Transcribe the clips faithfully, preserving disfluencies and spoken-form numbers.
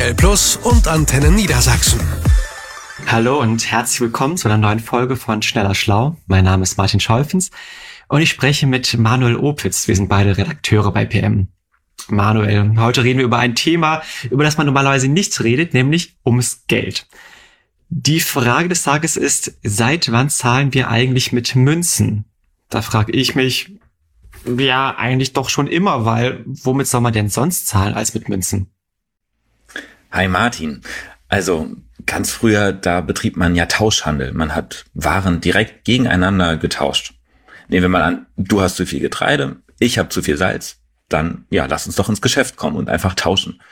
L Plus und Antenne Niedersachsen. Hallo und herzlich willkommen zu einer neuen Folge von Schneller Schlau. Mein Name ist Martin Scholfens und ich spreche mit Manuel Opitz. Wir sind beide Redakteure bei P M. Manuel, heute reden wir über ein Thema, über das man normalerweise nichts redet, nämlich ums Geld. Die Frage des Tages ist, seit wann zahlen wir eigentlich mit Münzen? Da frage ich mich, ja, eigentlich doch schon immer, weil womit soll man denn sonst zahlen als mit Münzen? Hi Martin, also ganz früher, da betrieb man ja Tauschhandel. Man hat Waren direkt gegeneinander getauscht. Nehmen wir mal an, du hast zu viel Getreide, ich habe zu viel Salz. Dann, ja, lass uns doch ins Geschäft kommen und einfach tauschen.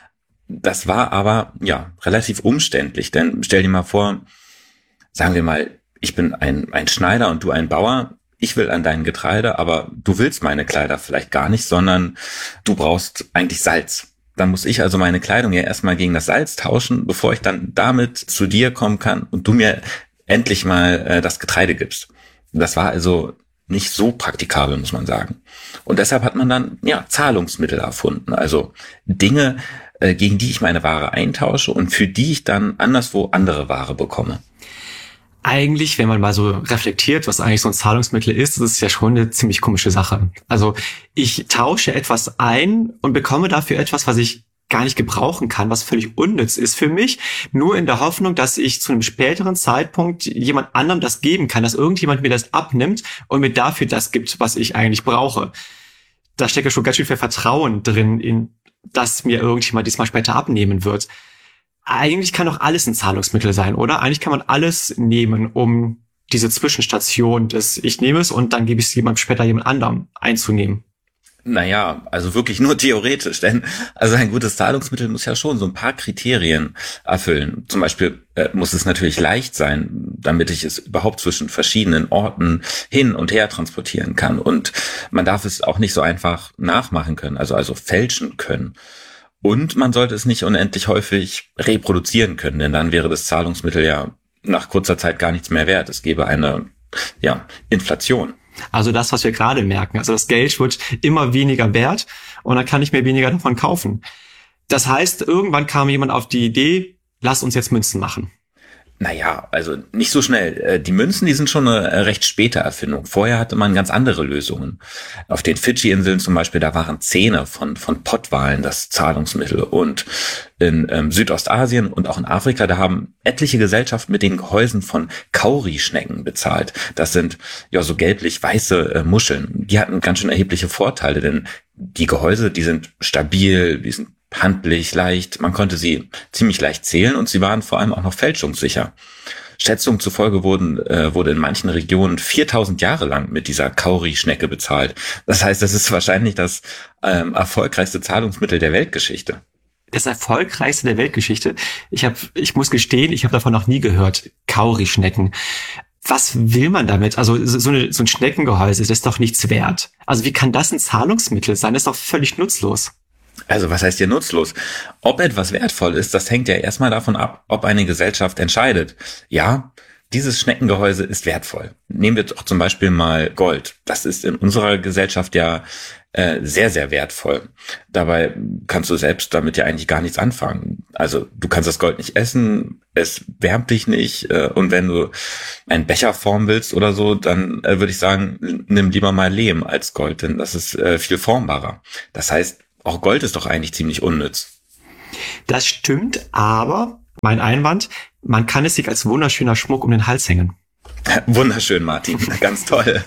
Das war aber, ja, relativ umständlich, denn stell dir mal vor, sagen wir mal, ich bin ein, ein Schneider und du ein Bauer. Ich will an dein Getreide, aber du willst meine Kleider vielleicht gar nicht, sondern du brauchst eigentlich Salz. Dann muss ich also meine Kleidung ja erstmal gegen das Salz tauschen, bevor ich dann damit zu dir kommen kann und du mir endlich mal äh, das Getreide gibst. Das war also nicht so praktikabel, muss man sagen. Und deshalb hat man dann ja Zahlungsmittel erfunden, also Dinge, äh, gegen die ich meine Ware eintausche und für die ich dann anderswo andere Ware bekomme. Eigentlich, wenn man mal so reflektiert, was eigentlich so ein Zahlungsmittel ist, das ist ja schon eine ziemlich komische Sache. Also ich tausche etwas ein und bekomme dafür etwas, was ich gar nicht gebrauchen kann, was völlig unnütz ist für mich, nur in der Hoffnung, dass ich zu einem späteren Zeitpunkt jemand anderem das geben kann, dass irgendjemand mir das abnimmt und mir dafür das gibt, was ich eigentlich brauche. Da steckt ja schon ganz schön viel Vertrauen drin, in dass mir irgendjemand diesmal später abnehmen wird. Eigentlich kann doch alles ein Zahlungsmittel sein, oder? Eigentlich kann man alles nehmen, um diese Zwischenstation des Ich nehme es und dann gebe ich es jemandem später jemand anderem einzunehmen. Naja, also wirklich nur theoretisch, denn also ein gutes Zahlungsmittel muss ja schon so ein paar Kriterien erfüllen. Zum Beispiel äh, muss es natürlich leicht sein, damit ich es überhaupt zwischen verschiedenen Orten hin und her transportieren kann. Und man darf es auch nicht so einfach nachmachen können, also also fälschen können. Und man sollte es nicht unendlich häufig reproduzieren können, denn dann wäre das Zahlungsmittel ja nach kurzer Zeit gar nichts mehr wert. Es gäbe eine ja Inflation. Also das, was wir gerade merken. Also das Geld wird immer weniger wert und dann kann ich mir weniger davon kaufen. Das heißt, irgendwann kam jemand auf die Idee, lass uns jetzt Münzen machen. Naja, also nicht so schnell. Die Münzen, die sind schon eine recht späte Erfindung. Vorher hatte man ganz andere Lösungen. Auf den Fidschi-Inseln zum Beispiel, da waren Zähne von von Pottwalen das Zahlungsmittel. Und in ähm, Südostasien und auch in Afrika, da haben etliche Gesellschaften mit den Gehäusen von Kaurischnecken bezahlt. Das sind ja so gelblich-weiße äh, Muscheln. Die hatten ganz schön erhebliche Vorteile, denn die Gehäuse, die sind stabil, die sind handlich, leicht, man konnte sie ziemlich leicht zählen und sie waren vor allem auch noch fälschungssicher. Schätzungen zufolge wurden, äh, wurde in manchen Regionen viertausend Jahre lang mit dieser Kaurischnecke bezahlt. Das heißt, das ist wahrscheinlich das ähm, erfolgreichste Zahlungsmittel der Weltgeschichte. Das erfolgreichste der Weltgeschichte? Ich habe, ich muss gestehen, ich habe davon noch nie gehört. Kaurischnecken. Was will man damit? Also so, eine, so ein Schneckengehäuse, das ist doch nichts wert. Also wie kann das ein Zahlungsmittel sein? Das ist doch völlig nutzlos. Also was heißt hier nutzlos? Ob etwas wertvoll ist, das hängt ja erstmal davon ab, ob eine Gesellschaft entscheidet. Ja, dieses Schneckengehäuse ist wertvoll. Nehmen wir doch zum Beispiel mal Gold. Das ist in unserer Gesellschaft ja äh, sehr, sehr wertvoll. Dabei kannst du selbst damit ja eigentlich gar nichts anfangen. Also du kannst das Gold nicht essen, es wärmt dich nicht. Äh, und wenn du einen Becher formen willst oder so, dann äh, würde ich sagen, nimm lieber mal Lehm als Gold, denn das ist äh, viel formbarer. Das heißt, auch Gold ist doch eigentlich ziemlich unnütz. Das stimmt, aber mein Einwand, man kann es sich als wunderschöner Schmuck um den Hals hängen. Wunderschön, Martin, ganz toll.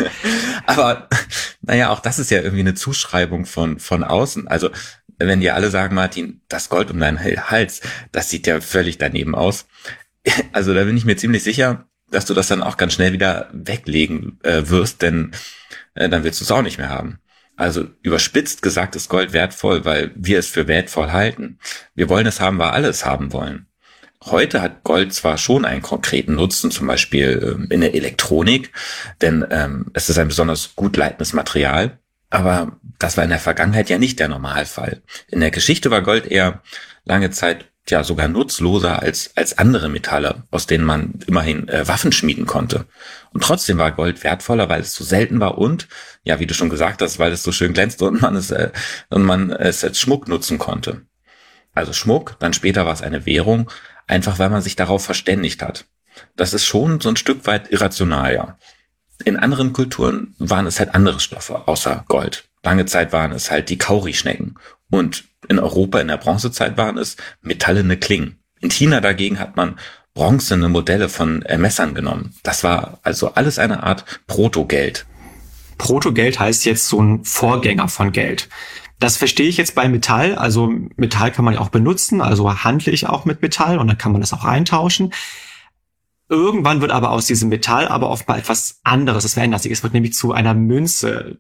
Aber naja, auch das ist ja irgendwie eine Zuschreibung von von außen. Also wenn dir alle sagen, Martin, das Gold um deinen Hals, das sieht ja völlig daneben aus. Also da bin ich mir ziemlich sicher, dass du das dann auch ganz schnell wieder weglegen äh, wirst, denn äh, dann willst du es auch nicht mehr haben. Also überspitzt gesagt ist Gold wertvoll, weil wir es für wertvoll halten. Wir wollen es haben, weil alle es haben wollen. Heute hat Gold zwar schon einen konkreten Nutzen, zum Beispiel ähm, in der Elektronik, denn ähm, es ist ein besonders gut leitendes Material, aber das war in der Vergangenheit ja nicht der Normalfall. In der Geschichte war Gold eher lange Zeit ja sogar nutzloser als als andere Metalle, aus denen man immerhin äh, Waffen schmieden konnte. Und trotzdem war Gold wertvoller, weil es so selten war und, ja, wie du schon gesagt hast, weil es so schön glänzte und man es äh, und man es als Schmuck nutzen konnte. also Schmuck, dann später war es eine Währung, einfach weil man sich darauf verständigt hat. Das ist schon so ein Stück weit irrational, ja. In anderen Kulturen waren es halt andere Stoffe, außer Gold. Lange Zeit waren es halt die Kaurischnecken. Und in Europa in der Bronzezeit waren es metallene Klingen. In China dagegen hat man bronzene Modelle von äh, Messern genommen. Das war also alles eine Art Protogeld. Protogeld heißt jetzt so ein Vorgänger von Geld. Das verstehe ich jetzt bei Metall. Also Metall kann man ja auch benutzen, also handle ich auch mit Metall und dann kann man das auch eintauschen. Irgendwann wird aber aus diesem Metall aber oft mal etwas anderes. Es verändert sich. Es wird nämlich zu einer Münze.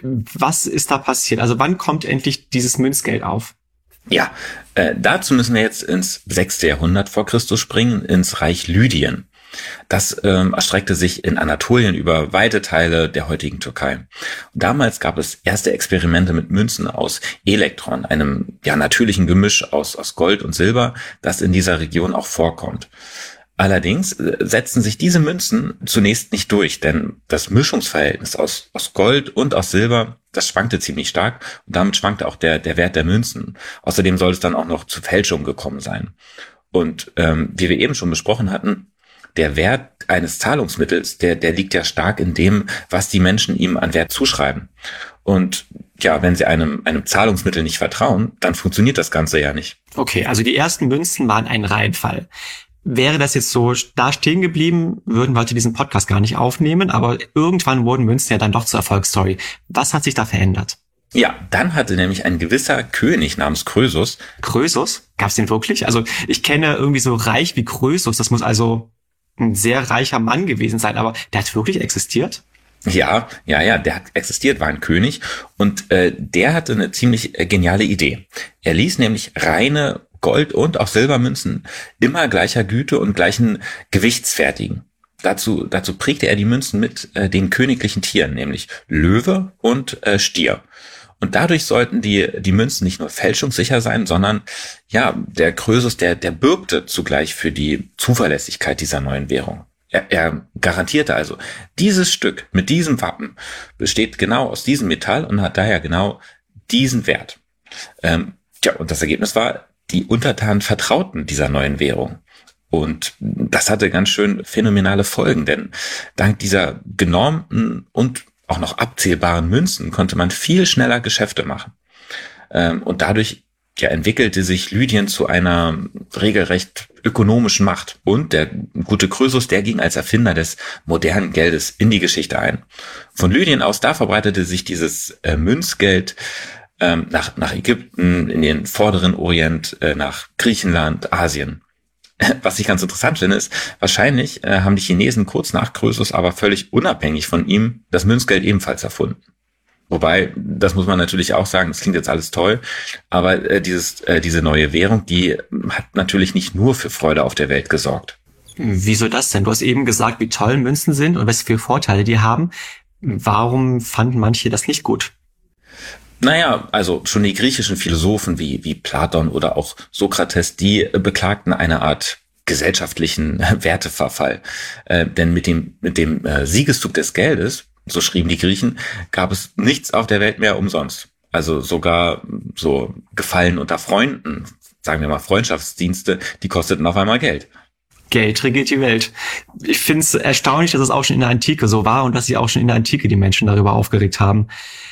Was ist da passiert? Also wann kommt endlich dieses Münzgeld auf? Ja, äh, dazu müssen wir jetzt ins sechste Jahrhundert vor Christus springen, ins Reich Lydien. Das ähm, erstreckte sich in Anatolien über weite Teile der heutigen Türkei. Und damals gab es erste Experimente mit Münzen aus Elektron, einem ja natürlichen Gemisch aus, aus Gold und Silber, das in dieser Region auch vorkommt. Allerdings setzten sich diese Münzen zunächst nicht durch, denn das Mischungsverhältnis aus, aus Gold und aus Silber, das schwankte ziemlich stark und damit schwankte auch der, der Wert der Münzen. Außerdem soll es dann auch noch zu Fälschungen gekommen sein. Und ähm, wie wir eben schon besprochen hatten, der Wert eines Zahlungsmittels, der, der liegt ja stark in dem, was die Menschen ihm an Wert zuschreiben. Und ja, wenn sie einem, einem Zahlungsmittel nicht vertrauen, dann funktioniert das Ganze ja nicht. Okay, also die ersten Münzen waren ein Reinfall. Wäre das jetzt so da stehen geblieben, würden wir heute diesen Podcast gar nicht aufnehmen, aber irgendwann wurden Münzen ja dann doch zur Erfolgsstory. Was hat sich da verändert? Ja, dann hatte nämlich ein gewisser König namens Krösus. Krösus? Gab's den wirklich? Also ich kenne irgendwie so reich wie Krösus, das muss also ein sehr reicher Mann gewesen sein, aber der hat wirklich existiert? Ja, ja, ja, der hat existiert, war ein König und äh, der hatte eine ziemlich äh, geniale Idee. Er ließ nämlich reine Gold- und auch Silbermünzen immer gleicher Güte und gleichen Gewichts fertigen. Dazu, dazu prägte er die Münzen mit äh, den königlichen Tieren, nämlich Löwe und äh, Stier. Und dadurch sollten die, die Münzen nicht nur fälschungssicher sein, sondern ja, der Krösus, der, der bürgte zugleich für die Zuverlässigkeit dieser neuen Währung. Er, er garantierte also, dieses Stück mit diesem Wappen besteht genau aus diesem Metall und hat daher genau diesen Wert. Ähm, tja, und das Ergebnis war, die Untertanen vertrauten dieser neuen Währung. Und das hatte ganz schön phänomenale Folgen, denn dank dieser genormten und auch noch abzählbaren Münzen konnte man viel schneller Geschäfte machen. Und dadurch ja, entwickelte sich Lydien zu einer regelrecht ökonomischen Macht. Und der gute Krösus, der ging als Erfinder des modernen Geldes in die Geschichte ein. Von Lydien aus, da verbreitete sich dieses äh, Münzgeld ähm, nach, nach Ägypten, in den vorderen Orient, äh, nach Griechenland, Asien. Was ich ganz interessant finde, ist, wahrscheinlich äh, haben die Chinesen kurz nach Krösus aber völlig unabhängig von ihm das Münzgeld ebenfalls erfunden. Wobei, das muss man natürlich auch sagen, das klingt jetzt alles toll, aber äh, dieses, äh, diese neue Währung, die hat natürlich nicht nur für Freude auf der Welt gesorgt. Wieso das denn? Du hast eben gesagt, wie toll Münzen sind und was für Vorteile die haben. Warum fanden manche das nicht gut? Naja, also schon die griechischen Philosophen wie, wie Platon oder auch Sokrates, die beklagten eine Art gesellschaftlichen Werteverfall. Äh, denn mit dem, mit dem äh, Siegeszug des Geldes, so schrieben die Griechen, gab es nichts auf der Welt mehr umsonst. Also sogar so Gefallen unter Freunden, sagen wir mal Freundschaftsdienste, die kosteten auf einmal Geld. Geld regiert die Welt. Ich finde es erstaunlich, dass es auch schon in der Antike so war und dass sich auch schon in der Antike die Menschen darüber aufgeregt haben.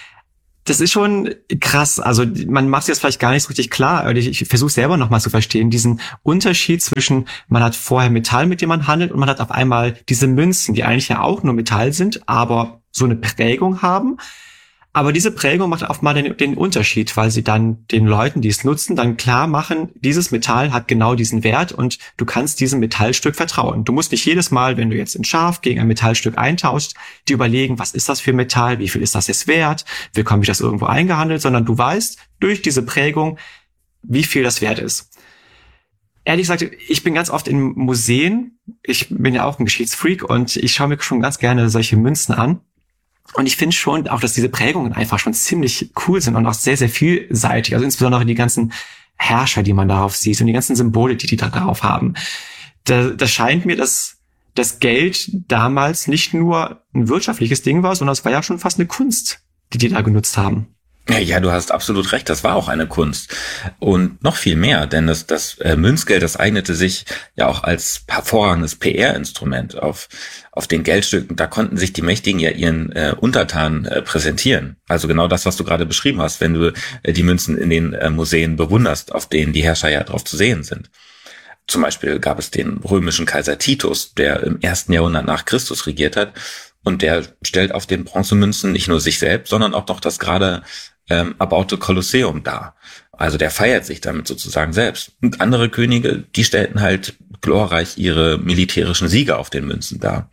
Das ist schon krass. Also man macht es jetzt vielleicht gar nicht so richtig klar. Ich, ich versuche selber nochmal zu verstehen, diesen Unterschied zwischen, man hat vorher Metall, mit dem man handelt, und man hat auf einmal diese Münzen, die eigentlich ja auch nur Metall sind, aber so eine Prägung haben. Aber diese Prägung macht auch mal den, den Unterschied, weil sie dann den Leuten, die es nutzen, dann klar machen, dieses Metall hat genau diesen Wert und du kannst diesem Metallstück vertrauen. Du musst nicht jedes Mal, wenn du jetzt ein Schaf gegen ein Metallstück eintauschst, dir überlegen, was ist das für Metall, wie viel ist das jetzt wert, bekomme ich das irgendwo eingehandelt, sondern du weißt durch diese Prägung, wie viel das wert ist. Ehrlich gesagt, ich bin ganz oft in Museen, ich bin ja auch ein Geschichtsfreak und ich schaue mir schon ganz gerne solche Münzen an. Und ich finde schon auch, dass diese Prägungen einfach schon ziemlich cool sind und auch sehr, sehr vielseitig. Also insbesondere die ganzen Herrscher, die man darauf sieht und die ganzen Symbole, die die da drauf haben. Da, das scheint mir, dass das Geld damals nicht nur ein wirtschaftliches Ding war, sondern es war ja schon fast eine Kunst, die die da genutzt haben. Ja, du hast absolut recht. Das war auch eine Kunst. Und noch viel mehr, denn das, das äh, Münzgeld, das eignete sich ja auch als hervorragendes P R-Instrument. Auf, auf den Geldstücken, da konnten sich die Mächtigen ja ihren äh, Untertanen äh, präsentieren. Also genau das, was du gerade beschrieben hast, wenn du äh, die Münzen in den äh, Museen bewunderst, auf denen die Herrscher ja drauf zu sehen sind. Zum Beispiel gab es den römischen Kaiser Titus, der im ersten Jahrhundert nach Christus regiert hat. Und der stellt auf den Bronzemünzen nicht nur sich selbst, sondern auch noch das gerade ähm, erbaute Kolosseum dar. Also der feiert sich damit sozusagen selbst. Und andere Könige, die stellten halt glorreich ihre militärischen Siege auf den Münzen dar.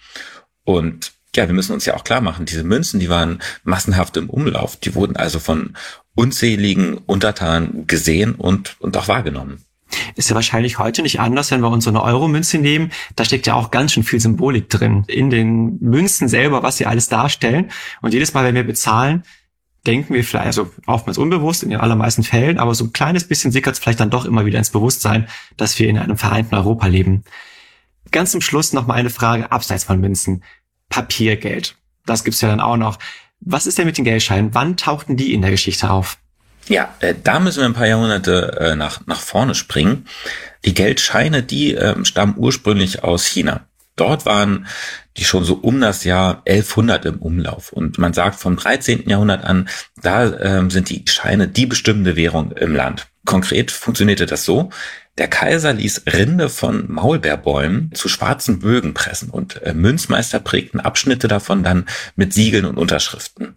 Und ja, wir müssen uns ja auch klar machen, diese Münzen, die waren massenhaft im Umlauf. Die wurden also von unzähligen Untertanen gesehen und, und auch wahrgenommen. Ist ja wahrscheinlich heute nicht anders, wenn wir uns so eine Euro-Münze nehmen. Da steckt ja auch ganz schön viel Symbolik drin. In den Münzen selber, was sie alles darstellen. Und jedes Mal, wenn wir bezahlen, denken wir vielleicht, also oftmals unbewusst in den allermeisten Fällen, aber so ein kleines bisschen sickert es vielleicht dann doch immer wieder ins Bewusstsein, dass wir in einem vereinten Europa leben. Ganz zum Schluss noch mal eine Frage abseits von Münzen. Papiergeld. Das gibt's ja dann auch noch. Was ist denn mit den Geldscheinen? Wann tauchten die in der Geschichte auf? Ja, äh, da müssen wir ein paar Jahrhunderte äh, nach nach vorne springen. Die Geldscheine, die äh, stammen ursprünglich aus China. Dort waren die schon so um das Jahr elfhundert im Umlauf. Und man sagt, vom dreizehnten Jahrhundert an, da äh, sind die Scheine die bestimmende Währung im Land. Konkret funktionierte das so: Der Kaiser ließ Rinde von Maulbeerbäumen zu schwarzen Bögen pressen und äh, Münzmeister prägten Abschnitte davon dann mit Siegeln und Unterschriften.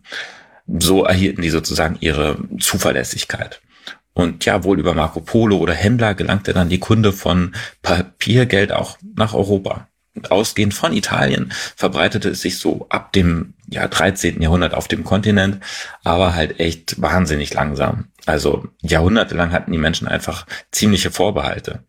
So erhielten die sozusagen ihre Zuverlässigkeit. Und ja, wohl über Marco Polo oder Händler gelangte dann die Kunde von Papiergeld auch nach Europa. Und ausgehend von Italien verbreitete es sich so ab dem ja, dreizehnten Jahrhundert auf dem Kontinent, aber halt echt wahnsinnig langsam. Also jahrhundertelang hatten die Menschen einfach ziemliche Vorbehalte.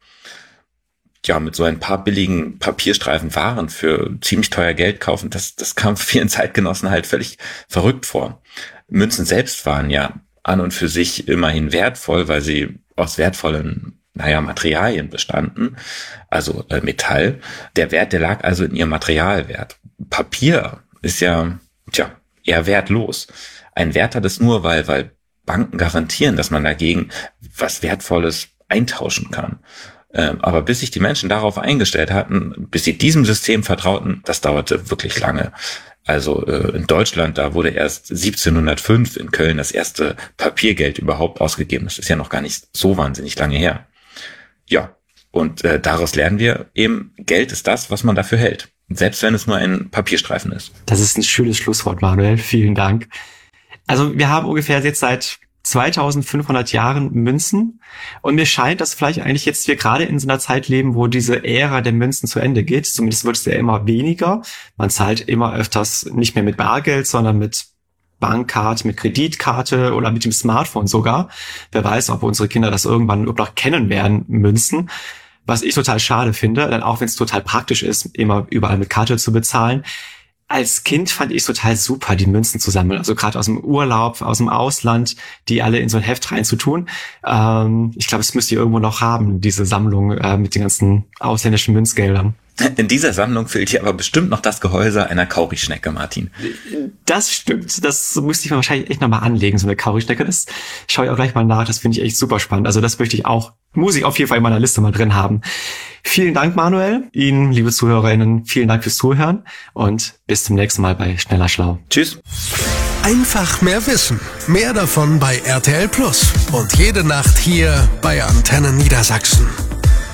Ja, mit so ein paar billigen Papierstreifen Waren für ziemlich teuer Geld kaufen, das, das kam vielen Zeitgenossen halt völlig verrückt vor. Münzen selbst waren ja an und für sich immerhin wertvoll, weil sie aus wertvollen, naja, Materialien bestanden, also äh, Metall. Der Wert, der lag also in ihrem Materialwert. Papier ist ja, tja, eher wertlos. Ein Wert hat es nur, weil, weil Banken garantieren, dass man dagegen was Wertvolles eintauschen kann. Aber bis sich die Menschen darauf eingestellt hatten, bis sie diesem System vertrauten, das dauerte wirklich lange. Also äh, in Deutschland, da wurde erst siebzehnhundertfünf in Köln das erste Papiergeld überhaupt ausgegeben. Das ist ja noch gar nicht so wahnsinnig lange her. Ja, und äh, daraus lernen wir eben, Geld ist das, was man dafür hält. Selbst wenn es nur ein Papierstreifen ist. Das ist ein schönes Schlusswort, Manuel. Vielen Dank. Also wir haben ungefähr jetzt seit zweitausendfünfhundert Jahren Münzen. Und mir scheint, dass vielleicht eigentlich jetzt wir gerade in so einer Zeit leben, wo diese Ära der Münzen zu Ende geht. Zumindest wird es ja immer weniger. Man zahlt immer öfters nicht mehr mit Bargeld, sondern mit Bankkarte, mit Kreditkarte oder mit dem Smartphone sogar. Wer weiß, ob unsere Kinder das irgendwann überhaupt noch kennen werden, Münzen. Was ich total schade finde, denn auch wenn es total praktisch ist, immer überall mit Karte zu bezahlen. Als Kind fand ich es total super, die Münzen zu sammeln. Also gerade aus dem Urlaub, aus dem Ausland, die alle in so ein Heft reinzutun. Ähm, ich glaube, es müsst ihr irgendwo noch haben, diese Sammlung äh, mit den ganzen ausländischen Münzgeldern. In dieser Sammlung fehlt hier aber bestimmt noch das Gehäuse einer Kaurischnecke, Martin. Das stimmt. Das müsste ich mir wahrscheinlich echt nochmal anlegen, so eine Kaurischnecke. Das schaue ich auch gleich mal nach. Das finde ich echt super spannend. Also das möchte ich auch, muss ich auf jeden Fall in meiner Liste mal drin haben. Vielen Dank, Manuel. Ihnen, liebe ZuhörerInnen, vielen Dank fürs Zuhören und bis zum nächsten Mal bei Schneller Schlau. Tschüss. Einfach mehr Wissen. Mehr davon bei R T L Plus. Und jede Nacht hier bei Antenne Niedersachsen.